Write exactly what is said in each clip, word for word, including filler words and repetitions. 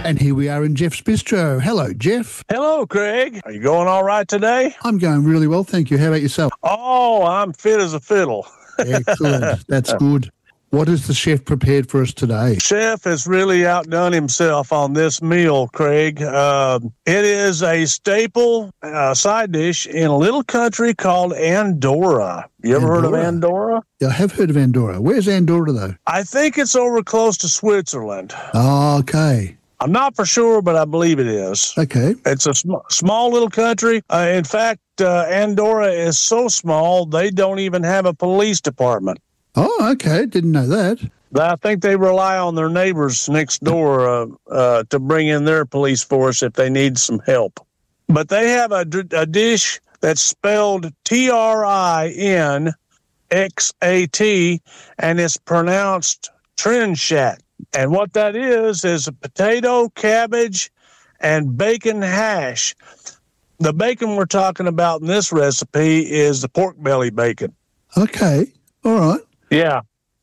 And here we are in Jeff's Bistro. Hello, Jeff. Hello, Craig. Are you going all right today? I'm going really well, thank you. How about yourself? Oh, I'm fit as a fiddle. Excellent. That's good. What has the chef prepared for us today? Chef has really outdone himself on this meal, Craig. Uh, it is a staple uh, side dish in a little country called Andorra. You ever Andorra? heard of Andorra? Yeah, I have heard of Andorra. Where's Andorra, though? I think it's over close to Switzerland. Oh, okay. I'm not for sure, but I believe it is. Okay. It's a sm- small little country. Uh, in fact, uh, Andorra is so small, they don't even have a police department. Oh, okay. Didn't know that. I think they rely on their neighbors next door uh, uh, to bring in their police force if they need some help. But they have a, a dish that's spelled T R I N X A T, and it's pronounced Trinchat. And what that is, is a potato, cabbage, and bacon hash. The bacon we're talking about in this recipe is the pork belly bacon. Okay. All right. Yeah.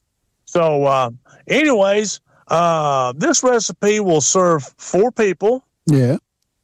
So, uh, anyways, uh, this recipe will serve four people. Yeah.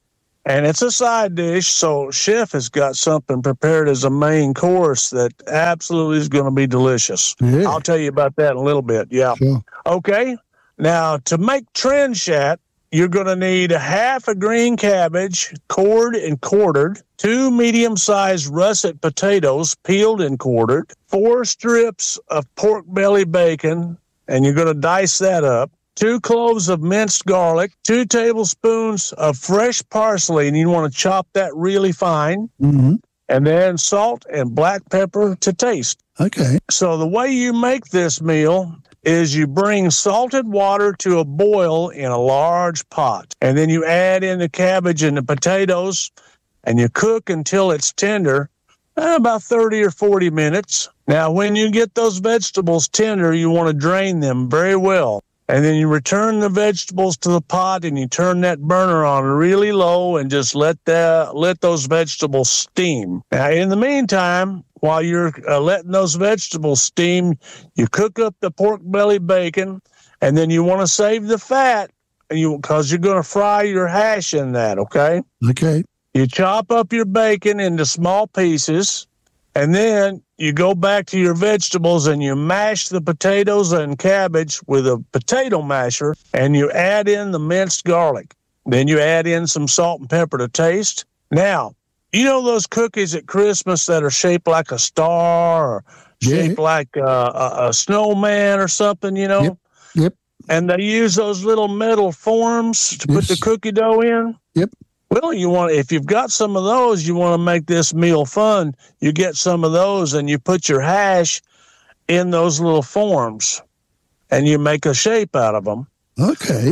And it's a side dish, so Chef has got something prepared as a main course that absolutely is going to be delicious. Yeah. I'll tell you about that in a little bit. Yeah. Sure. Okay. Now, to make Trinchat, you're going to need a half a green cabbage, cored and quartered, two medium-sized russet potatoes, peeled and quartered, four strips of pork belly bacon, and you're going to dice that up, two cloves of minced garlic, two tablespoons of fresh parsley, and you want to chop that really fine, Mm-hmm. and then salt and black pepper to taste. Okay. So the way you make this meal is you bring salted water to a boil in a large pot, and then you add in the cabbage and the potatoes, and you cook until it's tender, eh, about thirty or forty minutes. Now, when you get those vegetables tender, you want to drain them very well. And then you return the vegetables to the pot, and you turn that burner on really low and just let the, let those vegetables steam. Now, in the meantime, while you're uh, letting those vegetables steam, you cook up the pork belly bacon, and then you want to save the fat, and you because you're going to fry your hash in that, okay? Okay. You chop up your bacon into small pieces, and then you go back to your vegetables and you mash the potatoes and cabbage with a potato masher, and you add in the minced garlic. Then you add in some salt and pepper to taste. Now, you know those cookies at Christmas that are shaped like a star or Yeah. shaped like a, a, a snowman or something, you know? Yep. Yep. And they use those little metal forms to put Yes. the cookie dough in? Yep. Well, you want if you've got some of those, you want to make this meal fun. You get some of those and you put your hash in those little forms, and you make a shape out of them. Okay.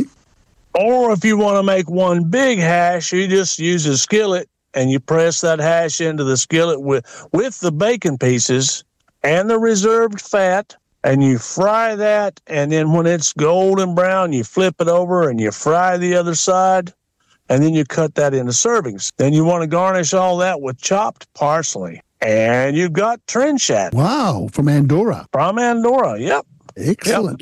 Or if you want to make one big hash, you just use a skillet and you press that hash into the skillet with with the bacon pieces and the reserved fat, and you fry that. And then when it's golden brown, you flip it over and you fry the other side. And then you cut that into servings. Then you want to garnish all that with chopped parsley. And you've got Trinchat Wow. From Andorra. from Andorra. Yep. Excellent.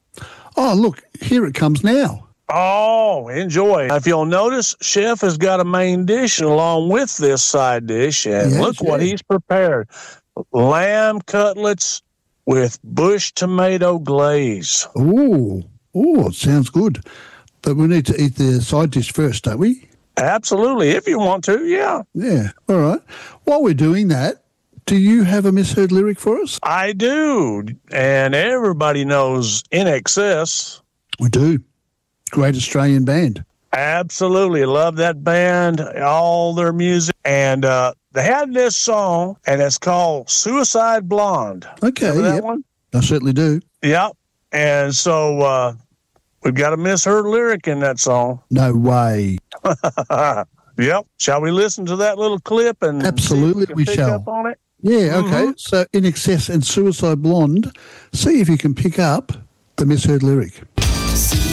Oh, look, here it comes now. Oh, enjoy. If you'll notice, Chef has got a main dish along with this side dish. And Yes, look what yes. he's prepared. Lamb cutlets with bush tomato glaze. Ooh. Ooh, it sounds good. But we need to eat the side dish first, don't we? Absolutely. If you want to, yeah. Yeah. All right. While we're doing that, do you have a misheard lyric for us? I do. And everybody knows In Excess. We do. Great Australian band. Absolutely. Love that band, all their music. And uh, they had this song, and it's called Suicide Blonde. Okay. Remember that Yep. one? I certainly do. Yep. And so uh, we've got a misheard lyric in that song. No way. Yep. Shall we listen to that little clip and Absolutely, see if we we can pick shall. up on it? Yeah, okay. Mhm. So In Excess and Suicide Blonde, see if you can pick up the misheard lyric.